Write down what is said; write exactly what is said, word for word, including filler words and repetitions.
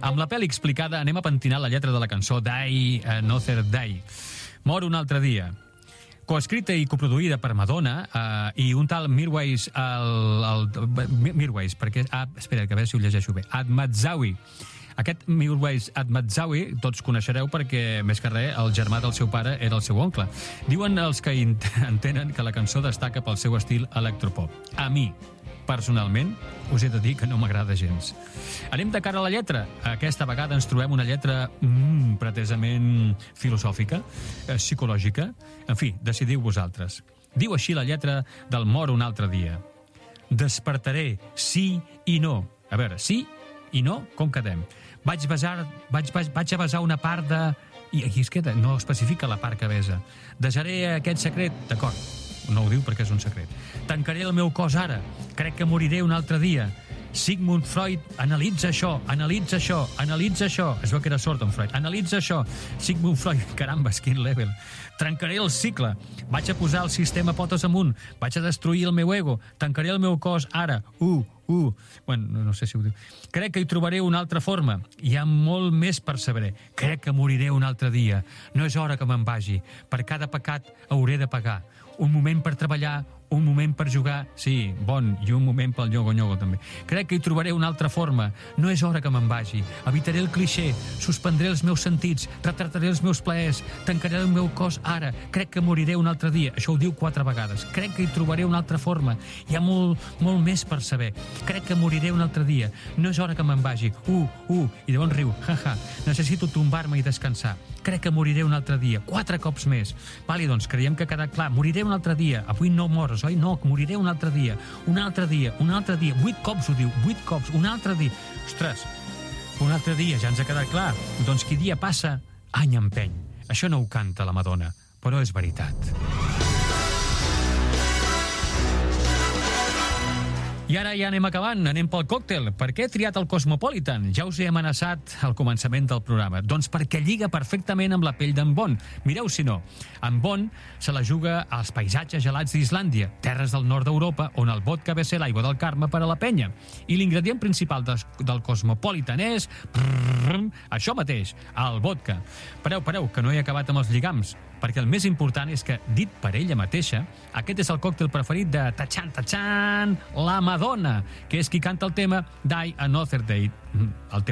Amb la pel·li explicada anem a pentinar la lletra de la cançó Die Another Day. Mor un altre dia. Coescrita i coproduïda per Madonna eh, i un tal Mirwais el, el, Mirwais, perquè ah, espera, que a veure si ho llegeixo bé, Ahmadzawi. Aquest Mirwais Ahmadzawi tots coneixereu perquè, més que res, el germà del seu pare era el seu oncle. Diuen els que entenen que la cançó destaca pel seu estil electropop. A mi, personalment, us he de dir que no m'agrada gens. Anem de cara a la lletra. Aquesta vegada ens trobem una lletra mm, pretesament filosòfica, eh, psicològica. En fi, decidiu vosaltres. Diu així la lletra del Mor un altre dia. Despertaré, sí i no. A veure, sí i no, com quedem? Vaig, besar, vaig, vaig, vaig a besar una part de... I aquí es queda, no especifica la part que besa. Desaré aquest secret, d'acord. No ho diu perquè és un secret. Tancaré el meu cos ara. Crec que moriré un altre dia. Sigmund Freud analitza això, analitza això, analitza això. Es veu que era sord, en Freud. Analitza això. Sigmund Freud, caramba, quin level. Trencaré el cicle. Vaig a posar el sistema potes amunt. Vaig a destruir el meu ego. Tancaré el meu cos ara. Uh, uh. Bueno, no sé si ho diu. Crec que hi trobaré una altra forma. Hi ha molt més per saber. Crec que moriré un altre dia. No és hora que me'n vagi. Per cada pecat hauré de pagar. Un moment per treballar, un moment per jugar, sí, bon, i un moment pel nyogo-nyogo també. Crec que hi trobaré una altra forma. No és hora que me'n vagi. Evitaré el clixé, suspendré els meus sentits, retrataré els meus plaers, tancaré el meu cos ara. Crec que moriré un altre dia. Això ho diu quatre vegades. Crec que hi trobaré una altra forma. Hi ha molt, molt més per saber. Crec que moriré un altre dia. No és hora que me'n vagi. Uh, uh, i llavors riu. Ha, ha. Necessito tombar-me i descansar. Crec que moriré un altre dia. Quatre cops més. Vali, doncs, creiem que ha quedat clar. Moriré un altre dia. Avui no mors, oi? No, moriré un altre dia. Un altre dia, un altre dia. Vuit cops ho diu. Vuit cops. Un altre dia. Ostres, un altre dia, ja ens ha quedat clar. Doncs qui dia passa, any empeny. Això no ho canta la Madonna, però és veritat. I ara ja anem acabant, anem pel còctel. Per què he triat el Cosmopolitan? Ja us he amenaçat al començament del programa. Doncs perquè lliga perfectament amb la pell d'en Bon. Mireu si no. En Bon se la juga als paisatges gelats d'Islàndia, terres del nord d'Europa, on el vodka ve ser l'aigua del Carme per a la penya. I l'ingredient principal del, del Cosmopolitan és... Prrrr, això mateix, el vodka. Pareu, pareu, que no he acabat amb els lligams, perquè el més important és que, dit per ella mateixa, aquest és el còctel preferit de Tachan Tachan, la Madonna, que és qui canta el tema Die Another Day. El tema